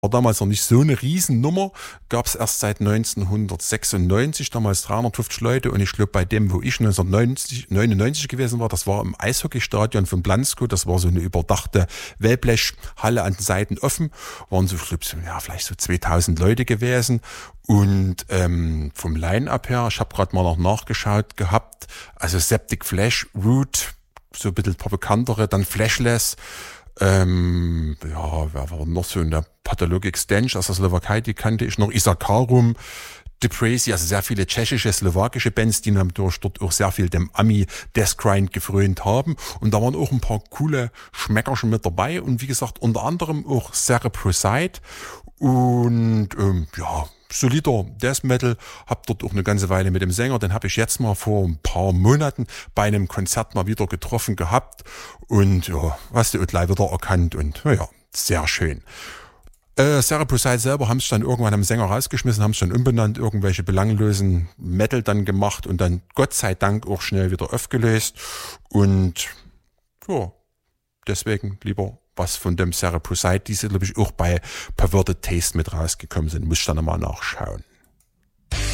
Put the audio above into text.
War damals noch nicht so eine Riesennummer, gab es erst seit 1996, damals 350 Leute und ich glaube bei dem, wo ich 1999 gewesen war, das war im Eishockeystadion von Blansko, das war so eine überdachte Wellblechhalle an den Seiten offen, waren so, ich glaube, vielleicht so 2000 Leute gewesen und vom Line-Up her, ich habe gerade mal noch nachgeschaut gehabt, also Septic Flesh, Root, so ein bisschen bekanntere, dann Flashless, wer war noch so in der Pathologic Stench aus der Slowakei, die kannte ich noch, Isakarum, Deprazy, also sehr viele tschechische, slowakische Bands, die natürlich dort auch sehr viel dem Ami Death Grind gefrönt haben. Und da waren auch ein paar coole Schmecker schon mit dabei. Und wie gesagt, unter anderem auch Cerebroside und solider Death Metal. Hab dort auch eine ganze Weile mit dem Sänger, den habe ich jetzt mal vor ein paar Monaten bei einem Konzert mal wieder getroffen gehabt. Und ja, hast du gleich wieder erkannt und sehr schön. Cerebroside selber haben es dann irgendwann am Sänger rausgeschmissen, haben es dann umbenannt, irgendwelche belanglosen Metal dann gemacht und dann Gott sei Dank auch schnell wieder aufgelöst. Und deswegen lieber was von dem Cerebroside, die sind glaube ich auch bei Perverted Taste mit rausgekommen sind, muss ich dann nochmal nachschauen.